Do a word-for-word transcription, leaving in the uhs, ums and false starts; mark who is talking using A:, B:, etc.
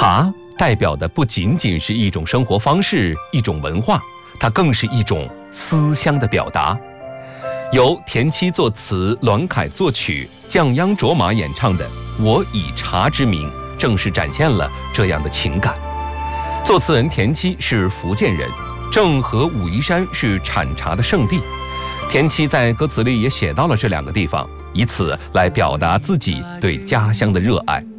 A: 茶代表的不仅仅是一种生活方式、一种文化，它更是一种思乡的表达。由田七作词，栾凯作曲，降央卓玛演唱的《我以茶之名》正是展现了这样的情感。作词人田七是福建人，正和武夷山是产茶的圣地。田七在歌词里也写到了这两个地方，以此来表达自己对家乡的热爱。